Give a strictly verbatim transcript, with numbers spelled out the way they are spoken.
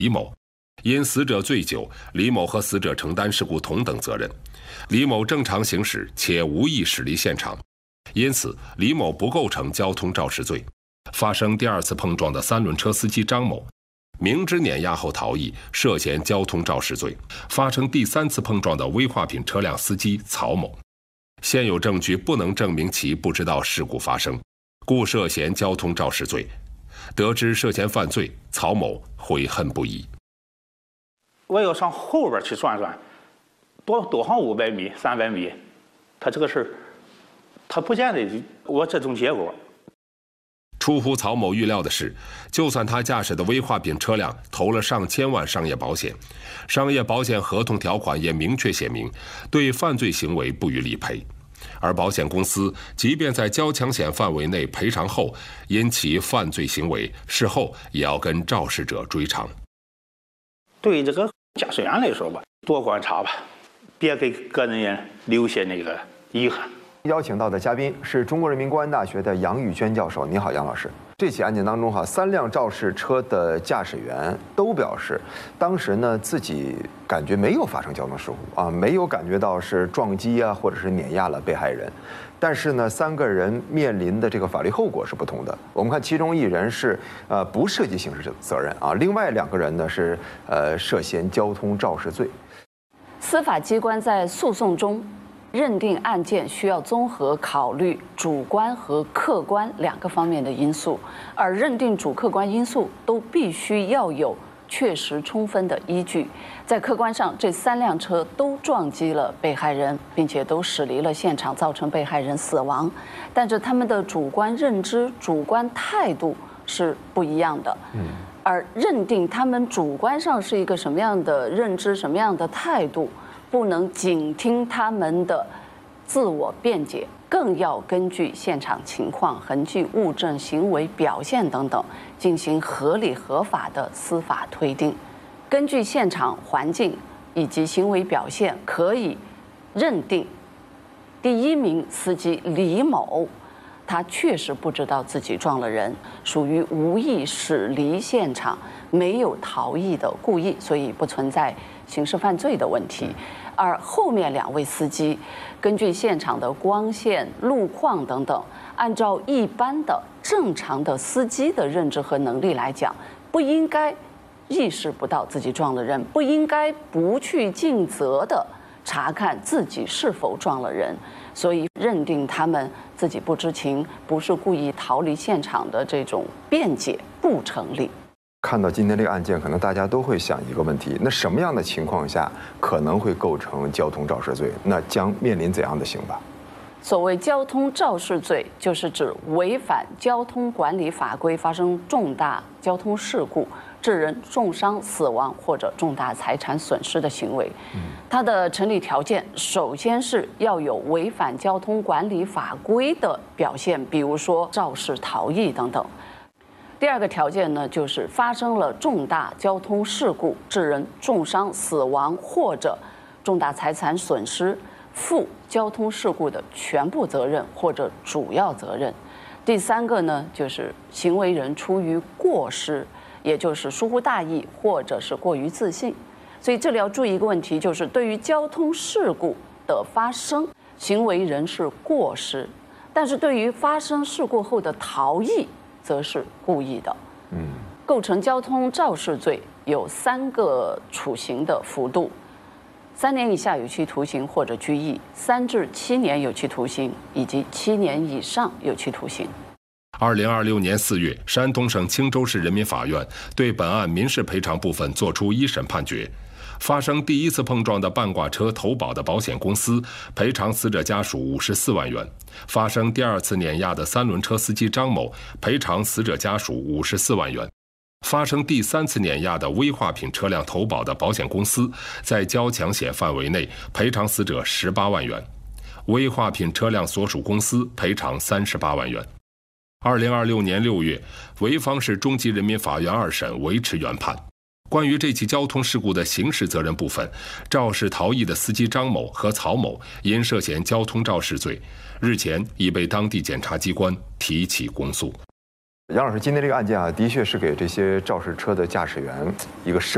李某。因死者醉酒，李某和死者承担事故同等责任。李某正常行驶且无意驶离现场，因此李某不构成交通肇事罪。发生第二次碰撞的三轮车司机张某，明知碾压后逃逸，涉嫌交通肇事罪。发生第三次碰撞的危化品车辆司机曹某，现有证据不能证明其不知道事故发生，故涉嫌交通肇事罪。得知涉嫌犯罪，曹某悔恨不已。 我要上后边去转转，多多上五百米、三百米，他这个事儿，他不见得我这种结果。 出乎曹某预料的是，就算他驾驶的危化品车辆投了上千万商业保险，商业保险合同条款也明确写明，对犯罪行为不予理赔。而保险公司即便在交强险范围内赔偿后，因其犯罪行为，事后也要跟肇事者追偿。 对于这个驾驶员来说吧，多观察吧，别给个人留下那个遗憾。 邀请到的嘉宾是中国人民公安大学的杨玉娟教授。你好，杨老师。这起案件当中哈，三辆肇事车的驾驶员都表示，当时呢自己感觉没有发生交通事故啊，没有感觉到是撞击啊，或者是碾压了被害人。但是呢，三个人面临的这个法律后果是不同的。我们看，其中一人是呃不涉及刑事责任啊，另外两个人呢是呃涉嫌交通肇事罪。 司法机关在诉讼中认定案件需要综合考虑主观和客观两个方面的因素，而认定主客观因素都必须要有确实充分的依据。在客观上，这三辆车都撞击了被害人，并且都驶离了现场，造成被害人死亡。但是他们的主观认知、主观态度是不一样的。嗯，而认定他们主观上是一个什么样的认知、什么样的态度，不能仅听他们的自我辩解，更要根据现场情况、痕迹、物证、行为表现等等，进行合理合法的司法推定。根据现场环境以及行为表现，可以认定第一名司机李某，他确实不知道自己撞了人，属于无意驶离现场，没有逃逸的故意，所以不存在刑事犯罪的问题。而后面两位司机，根据现场的光线、路况等等，按照一般的正常的司机的认知和能力来讲，不应该意识不到自己撞了人，不应该不去尽责的查看自己是否撞了人，所以认定他们自己不知情，不是故意逃离现场的这种辩解不成立。 看到今天这个案件，可能大家都会想一个问题：那什么样的情况下可能会构成交通肇事罪？那将面临怎样的刑罚？ 所谓交通肇事罪，就是指违反交通管理法规，发生重大交通事故，致人重伤、死亡或者重大财产损失的行为。它的成立条件，首先是要有违反交通管理法规的表现，比如说肇事逃逸等等。第二个条件呢，就是发生了重大交通事故，致人重伤、死亡或者重大财产损失，负交通事故的全部责任或者主要责任。第三个呢，就是行为人出于过失，也就是疏忽大意或者是过于自信。所以这里要注意一个问题，就是对于交通事故的发生，行为人是过失，但是对于发生事故后的逃逸，则是故意的。嗯，构成交通肇事罪有三个处刑的幅度：三年以下有期徒刑或者拘役，三至七年有期徒刑，以及七年以上有期徒刑。 二零二六年四月，山东省青州市人民法院对本案民事赔偿部分作出一审判决。发生第一次碰撞的半挂车投保的保险公司赔偿死者家属五十四万元；发生第二次碾压的三轮车司机张某赔偿死者家属五十四万元；发生第三次碾压的危化品车辆投保的保险公司在交强险范围内赔偿死者十八万元，危化品车辆所属公司赔偿三十八万元。二零二六年六月，潍坊市中级人民法院二审维持原判。关于这起交通事故的刑事责任部分，肇事逃逸的司机张某和曹某因涉嫌交通肇事罪，日前已被当地检察机关提起公诉。 杨老师，今天这个案件啊，的确是给这些肇事车的驾驶员一个深